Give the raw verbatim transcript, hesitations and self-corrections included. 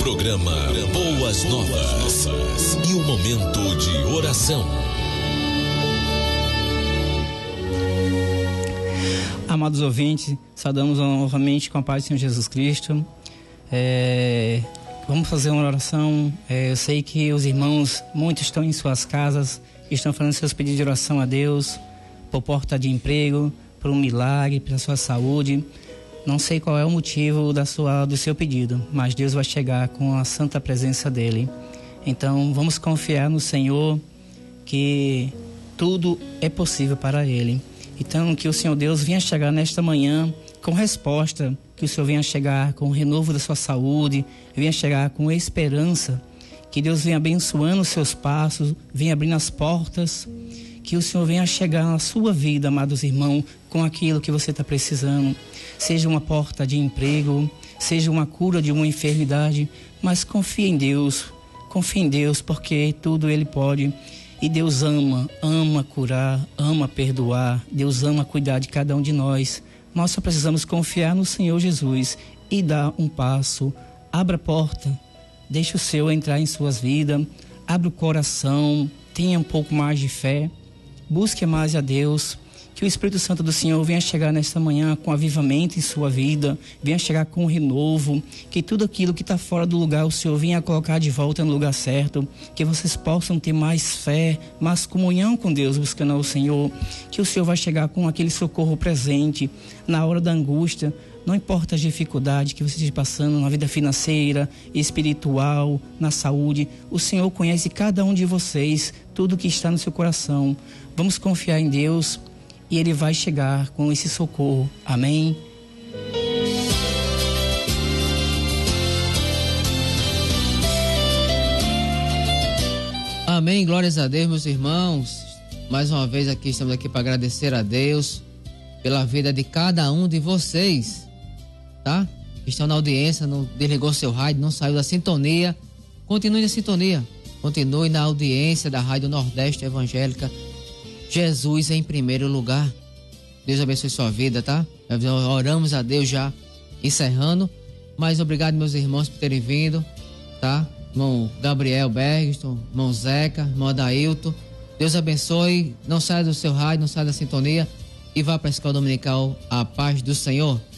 Programa Boas Novas e o momento de oração. Amados ouvintes, saudamos novamente com a paz do Senhor Jesus Cristo. É, vamos fazer uma oração. É, eu sei que os irmãos, muitos estão em suas casas, estão fazendo seus pedidos de oração a Deus, por porta de emprego, por um milagre, pela sua saúde. Não sei qual é o motivo da sua, do seu pedido, mas Deus vai chegar com a santa presença dele. Então vamos confiar no Senhor, que tudo é possível para ele. Então que o Senhor Deus venha chegar nesta manhã com resposta, que o Senhor venha chegar com o renovo da sua saúde, venha chegar com esperança, que Deus venha abençoando os seus passos, venha abrindo as portas, que o Senhor venha chegar na sua vida, amados irmãos, com aquilo que você está precisando. Seja uma porta de emprego, seja uma cura de uma enfermidade, mas confie em Deus, confie em Deus, porque tudo Ele pode. E Deus ama, ama curar, ama perdoar, Deus ama cuidar de cada um de nós. Nós só precisamos confiar no Senhor Jesus e dar um passo. Abra a porta, deixe o Senhor entrar em suas vidas, abra o coração, tenha um pouco mais de fé, busque mais a Deus. Que o Espírito Santo do Senhor venha chegar nesta manhã com avivamento em sua vida, venha chegar com renovo, que tudo aquilo que está fora do lugar o Senhor venha colocar de volta no lugar certo, que vocês possam ter mais fé, mais comunhão com Deus, buscando ao Senhor, que o Senhor vai chegar com aquele socorro presente na hora da angústia. Não importa as dificuldades que você esteja passando na vida financeira, espiritual, na saúde, o Senhor conhece cada um de vocês, tudo que está no seu coração. Vamos confiar em Deus e Ele vai chegar com esse socorro. Amém? Amém, glórias a Deus, meus irmãos. Mais uma vez aqui, estamos aqui para agradecer a Deus pela vida de cada um de vocês, tá? Que estão na audiência, não desligou seu rádio, não saiu da sintonia. Continue na sintonia, continue na audiência da Rádio Nordeste Evangélica. Jesus em primeiro lugar. Deus abençoe sua vida, tá? Oramos a Deus já encerrando, mas obrigado, meus irmãos, por terem vindo, tá? Irmão Gabriel Bergston, irmão Zeca, irmão Adailton. Deus abençoe. Não saia do seu rádio, não saia da sintonia e vá para a escola dominical. A paz do Senhor.